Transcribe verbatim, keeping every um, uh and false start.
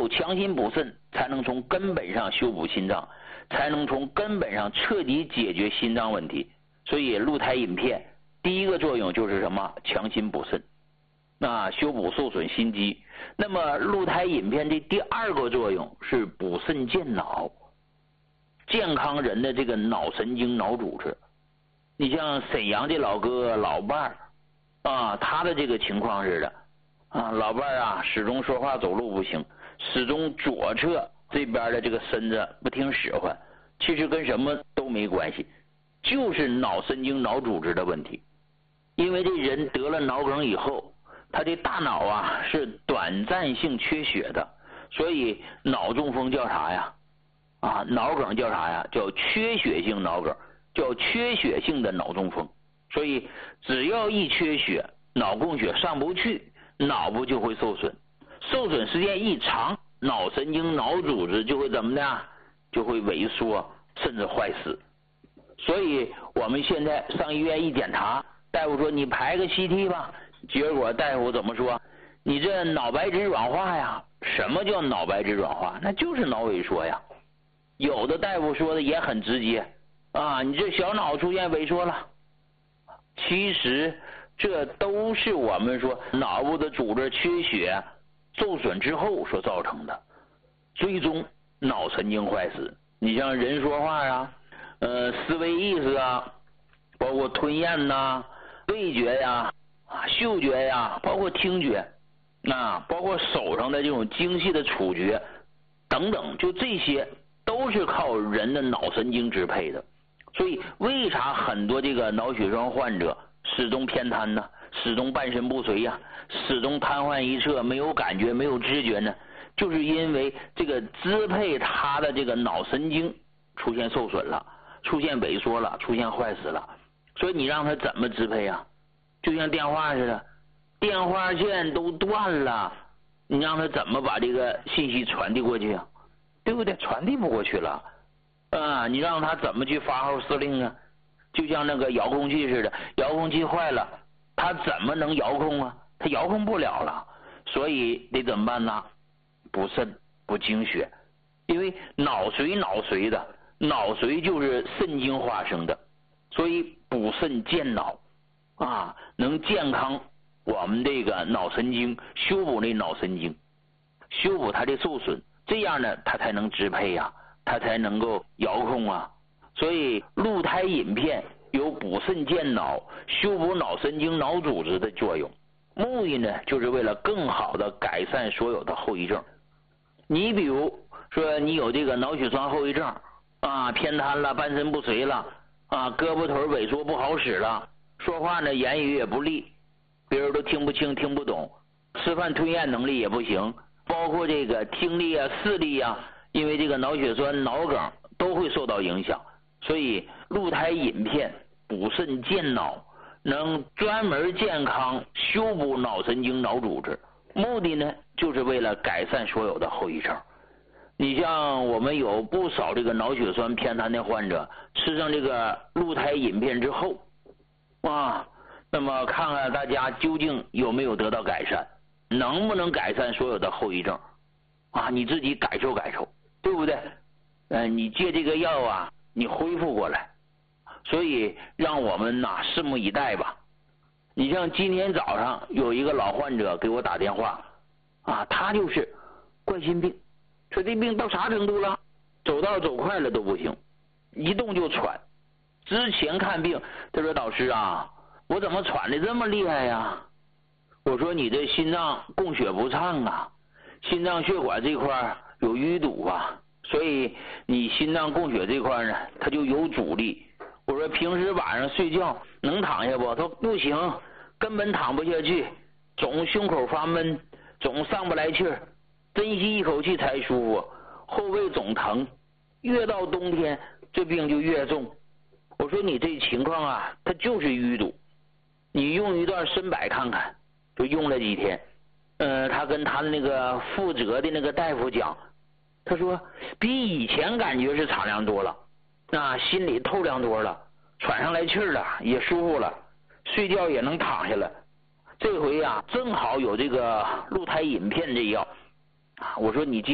有强心补肾，才能从根本上修补心脏，才能从根本上彻底解决心脏问题。所以鹿胎饮片第一个作用就是什么？强心补肾，那修补受损心肌。那么鹿胎饮片的第二个作用是补肾健脑，健康人的这个脑神经脑组织。你像沈阳的老哥老伴儿啊，他的这个情况是的啊，老伴儿啊始终说话走路不行，始终左侧这边的这个身子不听使唤，其实跟什么都没关系，就是脑神经脑组织的问题。因为这人得了脑梗以后，他的大脑啊是短暂性缺血的，所以脑中风叫啥呀？啊，脑梗叫啥呀？叫缺血性脑梗，叫缺血性的脑中风。所以只要一缺血，脑供血上不去，脑部就会受损，受损时间一长，脑神经脑组织就会怎么的？就会萎缩甚至坏死。所以我们现在上医院一检查，大夫说你排个 C T 吧，结果大夫怎么说？你这脑白质软化呀。什么叫脑白质软化？那就是脑萎缩呀。有的大夫说的也很直接啊，你这小脑出现萎缩了。其实这都是我们说脑部的组织缺血受损之后所造成的，最终脑神经坏死。你像人说话啊，呃，思维意识啊，包括吞咽呐、味觉呀、啊、嗅觉呀，包括听觉，啊，包括手上的这种精细的触觉等等，就这些都是靠人的脑神经支配的。所以为啥很多这个脑血栓患者始终偏瘫呢？始终半身不遂呀、啊，始终瘫痪一侧，没有感觉，没有知觉呢？就是因为这个支配他的这个脑神经出现受损了，出现萎缩了，出现坏死了。所以你让他怎么支配啊？就像电话似的，电话线都断了，你让他怎么把这个信息传递过去啊？对不对？传递不过去了啊！你让他怎么去发号施令啊？就像那个遥控器似的，遥控器坏了，他怎么能遥控啊？他遥控不了了，所以得怎么办呢？补肾补精血，因为脑髓脑髓的，脑髓就是肾经化生的，所以补肾健脑啊，能健康我们这个脑神经，修补那脑神经，修补它的受损，这样呢，它才能支配呀、啊，它才能够遥控啊。所以鹿胎饮片有补肾健脑、修补脑神经脑组织的作用，目的呢，就是为了更好的改善所有的后遗症。你比如说，你有这个脑血栓后遗症啊，偏瘫了，半身不遂了啊，胳膊腿萎缩不好使了，说话呢言语也不利，别人都听不清听不懂，吃饭吞咽能力也不行，包括这个听力啊视力啊，因为这个脑血栓脑梗都会受到影响。所以鹿胎饮片补肾健脑，能专门健康修补脑神经脑组织，目的呢就是为了改善所有的后遗症。你像我们有不少这个脑血栓偏瘫的患者，吃上这个鹿胎饮片之后啊，那么看看大家究竟有没有得到改善，能不能改善所有的后遗症啊？你自己感受感受，对不对？呃，你借这个药啊，你恢复过来。所以让我们呐、啊、拭目以待吧。你像今天早上有一个老患者给我打电话啊，他就是冠心病，说这病到啥程度了？走道走快了都不行，一动就喘。之前看病，他说导师啊，我怎么喘的这么厉害呀？我说你这心脏供血不畅啊，心脏血管这块有淤堵啊，所以你心脏供血这块呢，它就有阻力。我说平时晚上睡觉能躺下不？他说不行，根本躺不下去，总胸口发闷，总上不来气儿，珍惜一口气才舒服，后背总疼，越到冬天这病就越重。我说你这情况啊，它就是淤堵，你用一段参柏看看。就用了几天，呃，他跟他的那个负责的那个大夫讲，他说比以前感觉是敞亮多了，那心里透亮多了，喘上来气儿了，也舒服了，睡觉也能躺下了。这回啊，正好有这个鹿胎饮片这药，我说你